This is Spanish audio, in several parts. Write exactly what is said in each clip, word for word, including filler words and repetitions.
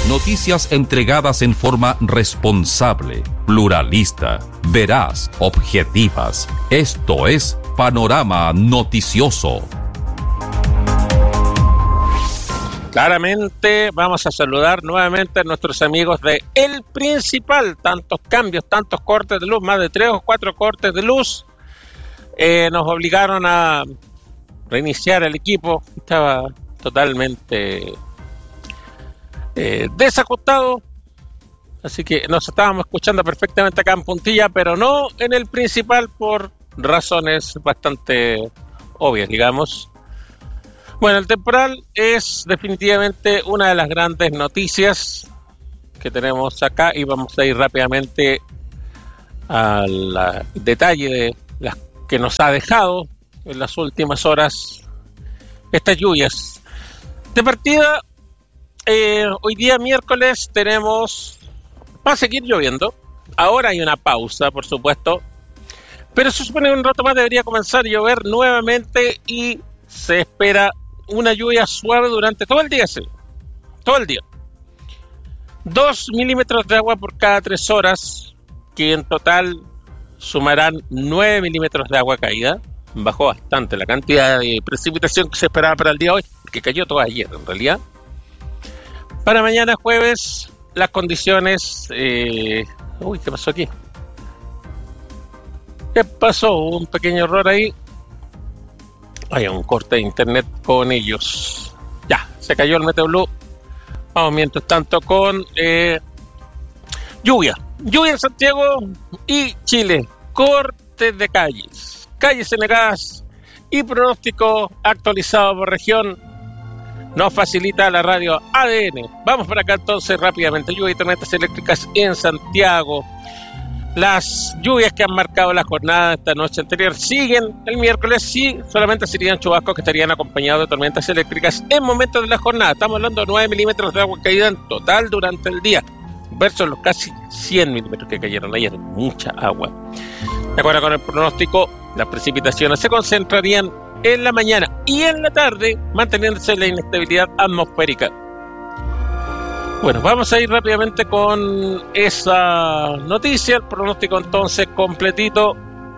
Noticias entregadas en forma responsable, pluralista, veraz, objetivas. Esto es Panorama Noticioso. Claramente vamos a saludar nuevamente a nuestros amigos de El Principal. Tantos cambios, tantos cortes de luz, más de tres o cuatro cortes de luz. Eh, nos obligaron a reiniciar el equipo. Estaba totalmente eh, desajustado. Así que nos estábamos escuchando perfectamente acá en Puntilla, pero no en El Principal por razones bastante obvias, digamos. Bueno, el temporal es definitivamente una de las grandes noticias que tenemos acá y vamos a ir rápidamente al detalle de las que nos ha dejado en las últimas horas estas lluvias. De partida, eh, hoy día miércoles tenemos, va a seguir lloviendo, ahora hay una pausa por supuesto, pero se supone que un rato más debería comenzar a llover nuevamente y se espera una lluvia suave durante todo el día, sí. Todo el día. Dos milímetros de agua por cada tres horas, que en total sumarán nueve milímetros de agua caída. Bajó bastante la cantidad de precipitación que se esperaba para el día de hoy, que cayó todo ayer en realidad. Para mañana jueves, las condiciones... Eh... Uy, ¿qué pasó aquí? ¿Qué pasó? Hubo un pequeño error ahí. Hay un corte de internet con ellos. Ya, se cayó el Meteoblue. Vamos mientras tanto con eh, lluvia. Lluvia en Santiago y Chile. Cortes de calles. Calles anegadas y pronóstico actualizado por región. Nos facilita la radio A D N. Vamos para acá entonces rápidamente. Lluvia y tormentas eléctricas en Santiago. Las lluvias que han marcado la jornada de esta noche anterior siguen el miércoles, sí, solamente serían chubascos que estarían acompañados de tormentas eléctricas en momentos de la jornada. Estamos hablando de nueve milímetros de agua caída en total durante el día, versus los casi cien milímetros que cayeron ayer. Mucha agua. De acuerdo con el pronóstico, las precipitaciones se concentrarían en la mañana y en la tarde, manteniéndose la inestabilidad atmosférica. Bueno, vamos a ir rápidamente con esa noticia, el pronóstico entonces completito.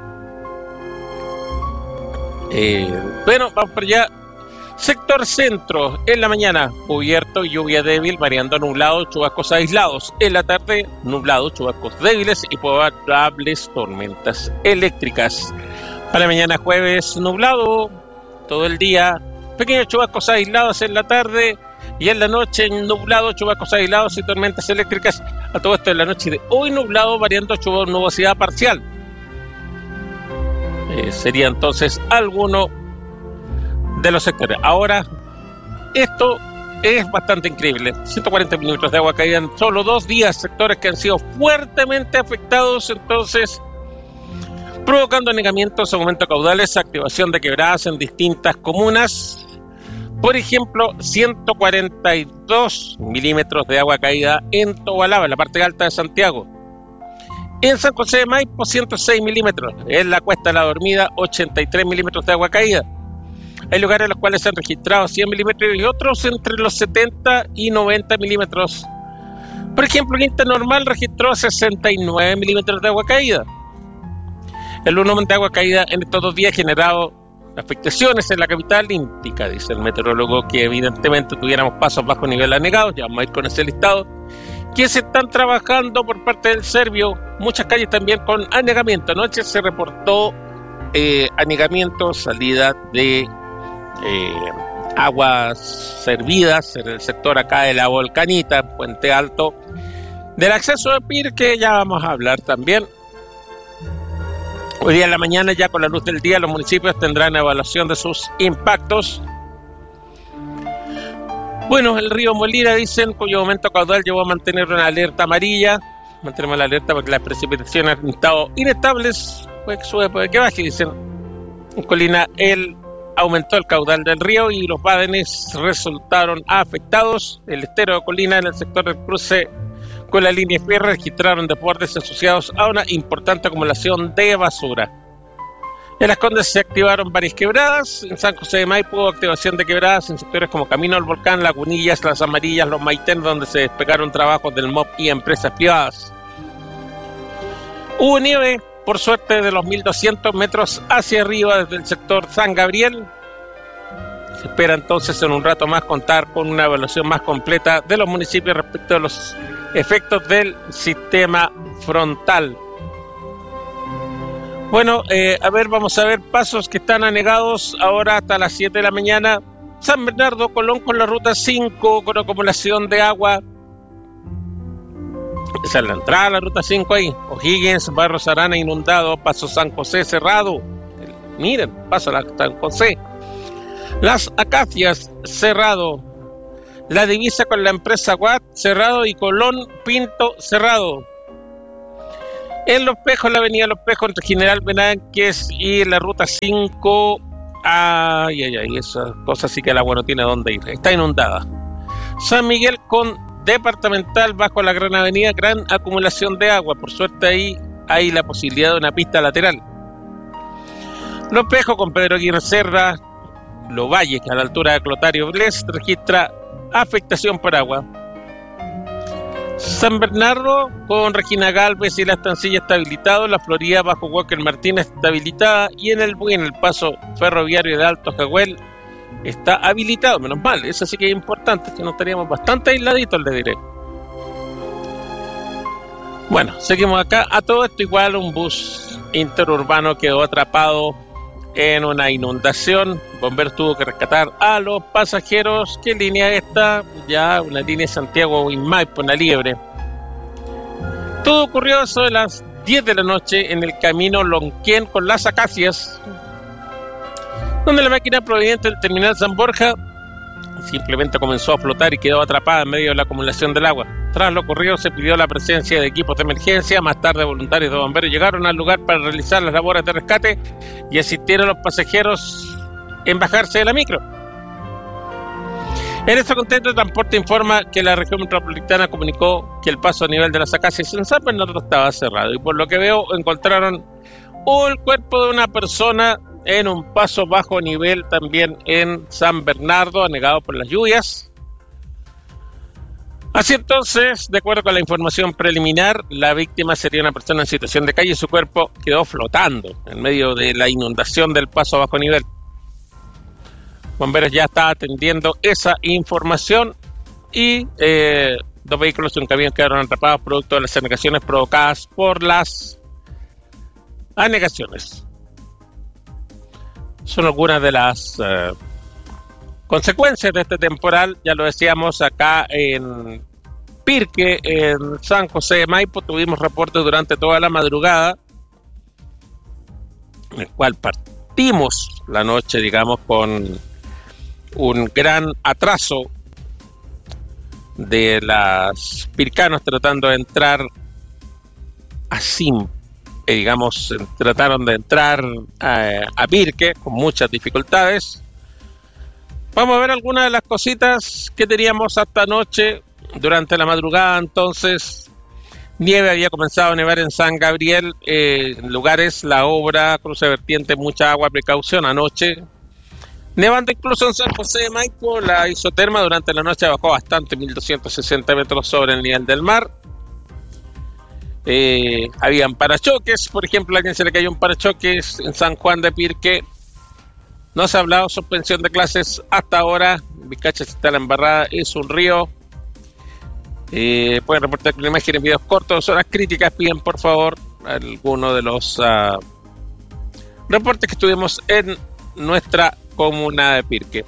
Eh, bueno, vamos para allá. Sector centro, en la mañana, cubierto, lluvia débil, variando nublado, chubascos aislados. En la tarde, nublado, chubascos débiles y probables tormentas eléctricas. Para mañana jueves, nublado, todo el día, pequeños chubascos aislados en la tarde. Y en la noche nublado, chubascos aislados y tormentas eléctricas. A todo esto en la noche de hoy nublado, variando nubosidad parcial. Eh, sería entonces alguno de los sectores. Ahora, esto es bastante increíble. ciento cuarenta milímetros de agua caída en solo dos días. Sectores que han sido fuertemente afectados, entonces, provocando anegamientos, aumento de caudales, activación de quebradas en distintas comunas. Por ejemplo, ciento cuarenta y dos milímetros de agua caída en Tobalaba, en la parte alta de Santiago. En San José de Maipo, ciento seis milímetros. En la Cuesta de la Dormida, ochenta y tres milímetros de agua caída. Hay lugares en los cuales se han registrado cien milímetros y otros entre los setenta y noventa milímetros. Por ejemplo, Quinta Normal registró sesenta y nueve milímetros de agua caída. El volumen de agua caída en estos dos días generado afectaciones en la capital indica, dice el meteorólogo, que evidentemente tuviéramos pasos bajo nivel anegados. Ya vamos a ir con ese listado, que se están trabajando por parte del Servio. Muchas calles también con anegamiento. Anoche se reportó eh, anegamiento, salida de eh, aguas servidas en el sector acá de la Volcanita, Puente Alto, del acceso de Pir, que ya vamos a hablar también. Hoy día en la mañana, ya con la luz del día, los municipios tendrán evaluación de sus impactos. Bueno, el río Molina, dicen, cuyo aumento caudal llevó a mantener una alerta amarilla. Mantenemos la alerta porque las precipitaciones han estado inestables. Puede que sube, puede que baje, dicen. En Colina, el aumentó el caudal del río y los badenes resultaron afectados. El estero de Colina, en el sector del cruce con la línea férrea, registraron desbordes asociados a una importante acumulación de basura. En Las Condes se activaron varias quebradas. En San José de Maipo hubo activación de quebradas en sectores como Camino al Volcán, Lagunillas, Las Amarillas, Los Maitén, donde se despegaron trabajos del M O P y empresas privadas. Hubo nieve, por suerte, de los mil doscientos metros hacia arriba desde el sector San Gabriel. Se espera entonces en un rato más contar con una evaluación más completa de los municipios respecto a los efectos del sistema frontal. Bueno, eh, a ver, vamos a ver pasos que están anegados ahora hasta las siete de la mañana. San Bernardo, Colón con la ruta cinco, con acumulación de agua. Esa es la entrada a la ruta cinco ahí. O'Higgins, Barros Arana inundado, Paso San José cerrado. Miren, paso a San José. Las Acacias cerrado. La Divisa con la empresa Watt cerrado y Colón Pinto cerrado. En Los Pejos, la avenida Los Pejos entre General Benánquez y la ruta cinco. Ay, ay, ay, esas cosas sí que el agua no tiene dónde ir. Está inundada. San Miguel con Departamental bajo la Gran Avenida, gran acumulación de agua. Por suerte ahí hay la posibilidad de una pista lateral. Los Pejos con Pedro Aguirre Cerda. Los Valles, que a la altura de Clotario Bles registra afectación por agua. San Bernardo con Regina Galvez y la Estancilla está habilitado, la Florida bajo Walker Martínez está habilitada y en el en el paso ferroviario de Alto Jagüel está habilitado, menos mal, eso sí que es importante, que nos estaríamos bastante aisladitos, le diré. Bueno, seguimos acá. A todo esto igual un bus interurbano quedó atrapado en una inundación. Bomberos tuvo que rescatar a los pasajeros. ¿Qué línea es esta? Ya una línea Santiago-Maipo, una Liebre. Todo ocurrió a eso de las diez de la noche en el camino Lonquén con Las Acacias, donde la máquina proveniente del terminal San Borja simplemente comenzó a flotar y quedó atrapada en medio de la acumulación del agua. Tras lo ocurrido se pidió la presencia de equipos de emergencia. Más tarde voluntarios de bomberos llegaron al lugar para realizar las labores de rescate y asistieron a los pasajeros en bajarse de la micro. En este contexto, el transporte informa que la región metropolitana comunicó que el paso a nivel de Las Acacias en San Bernardo estaba cerrado y por lo que veo encontraron el cuerpo de una persona en un paso bajo nivel también en San Bernardo, anegado por las lluvias. Así entonces, de acuerdo con la información preliminar, la víctima sería una persona en situación de calle y su cuerpo quedó flotando en medio de la inundación del paso a bajo nivel. Bomberos ya está atendiendo esa información y eh, dos vehículos y un camión quedaron atrapados producto de las anegaciones provocadas por las anegaciones. Son algunas de las uh, consecuencias de este temporal. Ya lo decíamos acá en Pirque, en San José de Maipo, tuvimos reportes durante toda la madrugada, en el cual partimos la noche, digamos, con un gran atraso de las pircanos tratando de entrar así. Eh, digamos, trataron de entrar a, a Pirque con muchas dificultades. Vamos a ver algunas de las cositas que teníamos hasta anoche durante la madrugada. Entonces, nieve, había comenzado a nevar en San Gabriel, eh, en lugares, La Obra, Cruce Vertiente, mucha agua, precaución anoche. Nevando incluso en San José de Maipo, la isoterma durante la noche bajó bastante, mil doscientos sesenta metros sobre el nivel del mar. Eh, habían parachoques, por ejemplo, a quien se le cayó un parachoques en San Juan de Pirque. No se ha hablado de suspensión de clases hasta ahora. Vizcacha está la embarrada, es un río. Eh, pueden reportar con imágenes, videos cortos, horas críticas. Piden por favor alguno de los uh, reportes que tuvimos en nuestra comuna de Pirque.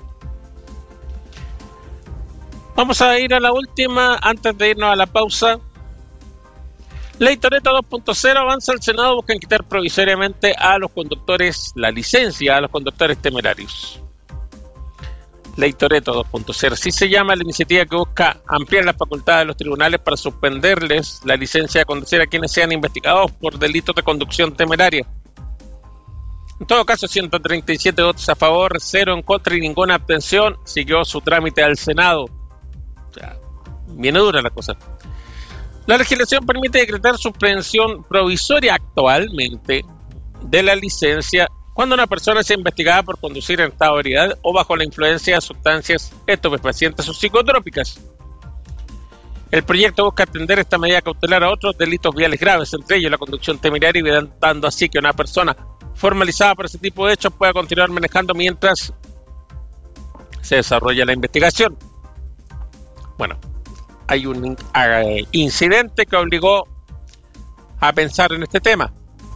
Vamos a ir a la última antes de irnos a la pausa. Ley Toretto dos punto cero avanza al Senado, buscan quitar provisoriamente a los conductores la licencia a los conductores temerarios. Ley Toretto dos punto cero, así se llama la iniciativa que busca ampliar las facultades de los tribunales para suspenderles la licencia de conducir a quienes sean investigados por delitos de conducción temeraria. En todo caso, ciento treinta y siete votos a favor, cero en contra y ninguna abstención. Siguió su trámite al Senado. O sea, viene dura la cosa. La legislación permite decretar suspensión provisoria actualmente de la licencia cuando una persona sea investigada por conducir en estado de ebriedad o bajo la influencia de sustancias estupefacientes o psicotrópicas. El proyecto busca atender esta medida cautelar a otros delitos viales graves, entre ellos la conducción temeraria, evitando así que una persona formalizada por ese tipo de hechos pueda continuar manejando mientras se desarrolla la investigación. Bueno, hay un uh, incidente que obligó a pensar en este tema.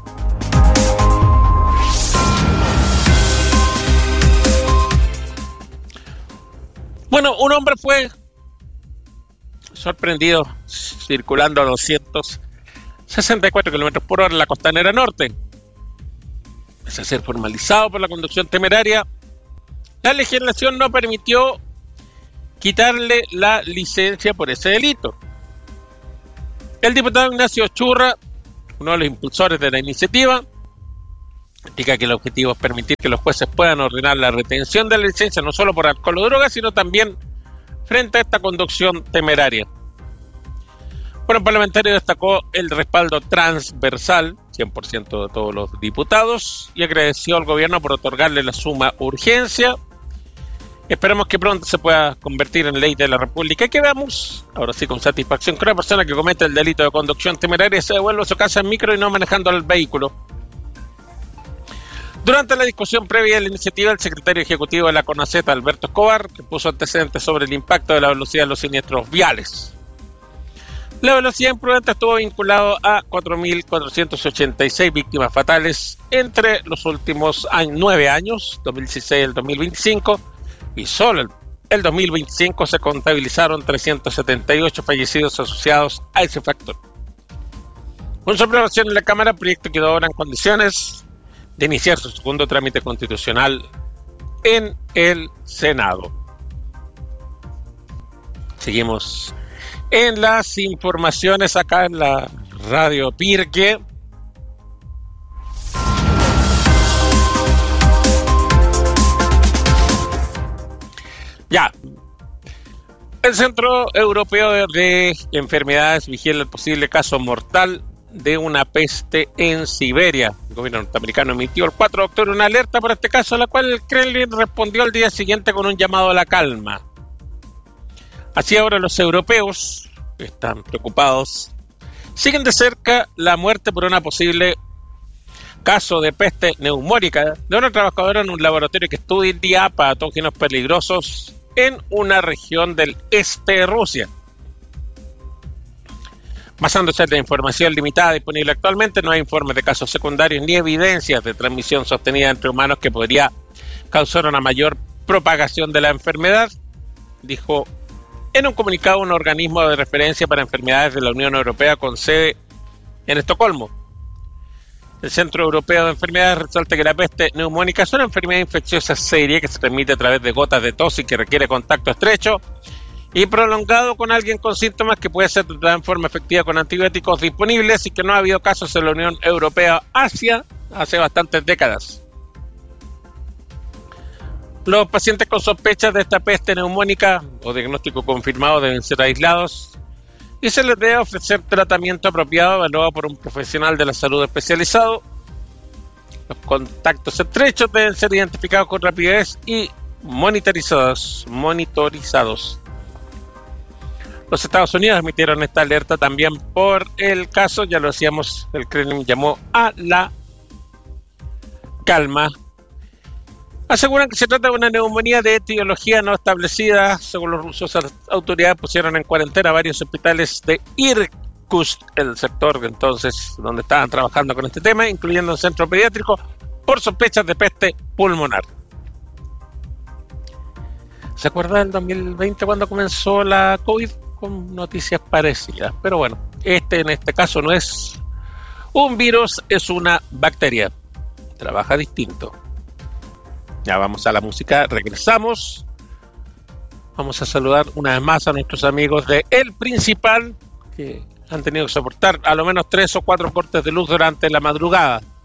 Bueno, un hombre fue sorprendido circulando a doscientos sesenta y cuatro kilómetros por hora en la costanera norte. Pese a ser formalizado por la conducción temeraria, la legislación no permitió quitarle la licencia por ese delito. El diputado Ignacio Churra, uno de los impulsores de la iniciativa, indica que el objetivo es permitir que los jueces puedan ordenar la retención de la licencia no solo por alcohol o drogas, sino también frente a esta conducción temeraria. Bueno, el parlamentario destacó el respaldo transversal, cien por ciento de todos los diputados, y agradeció al gobierno por otorgarle la suma urgencia. Esperamos que pronto se pueda convertir en ley de la República y que veamos, ahora sí con satisfacción, que una persona que comete el delito de conducción temeraria se devuelva a su casa en micro y no manejando el vehículo. Durante la discusión previa de la iniciativa, el secretario ejecutivo de la CONACET, Alberto Escobar, que puso antecedentes sobre el impacto de la velocidad en los siniestros viales. La velocidad imprudente estuvo vinculado a cuatro mil cuatrocientas ochenta y seis víctimas fatales entre los últimos años, nueve años, dos mil dieciséis y el dos mil veinticinco, y solo el, el dos mil veinticinco se contabilizaron trescientos setenta y ocho fallecidos asociados a ese factor. Con su aprobación en la Cámara, el proyecto quedó ahora en condiciones de iniciar su segundo trámite constitucional en el Senado. Seguimos en las informaciones acá en la Radio Pirque. Ya. El Centro Europeo de Enfermedades vigila el posible caso mortal de una peste en Siberia. El gobierno norteamericano emitió el cuatro de octubre una alerta por este caso, a la cual el Kremlin respondió al día siguiente con un llamado a la calma. Así ahora los europeos, que están preocupados, siguen de cerca la muerte por una posible caso de peste neumónica de una trabajadora en un laboratorio que estudia patógenos peligrosos en una región del este de Rusia. Basándose en la información limitada disponible actualmente, no hay informes de casos secundarios ni evidencias de transmisión sostenida entre humanos que podría causar una mayor propagación de la enfermedad, dijo en un comunicado un organismo de referencia para enfermedades de la Unión Europea con sede en Estocolmo. El Centro Europeo de Enfermedades resalta que la peste neumónica es una enfermedad infecciosa seria que se transmite a través de gotas de tos y que requiere contacto estrecho y prolongado con alguien con síntomas, que puede ser tratada en forma efectiva con antibióticos disponibles y que no ha habido casos en la Unión Europea hacia hace bastantes décadas. Los pacientes con sospechas de esta peste neumónica o diagnóstico confirmado deben ser aislados y se les debe ofrecer tratamiento apropiado evaluado por un profesional de la salud especializado. Los contactos estrechos deben ser identificados con rapidez y monitorizados. monitorizados. Los Estados Unidos emitieron esta alerta también por el caso, ya lo decíamos, el Kremlin llamó a la calma. Aseguran que se trata de una neumonía de etiología no establecida. Según los rusos, las autoridades pusieron en cuarentena varios hospitales de Irkutsk, el sector entonces donde estaban trabajando con este tema, incluyendo un centro pediátrico, por sospechas de peste pulmonar. ¿Se acuerda del dos mil veinte cuando comenzó la COVID? Con noticias parecidas, pero bueno, este en este caso no es un virus, es una bacteria. Trabaja distinto. Ya vamos a la música, regresamos. Vamos a saludar una vez más a nuestros amigos de El Principal, que han tenido que soportar a lo menos tres o cuatro cortes de luz durante la madrugada.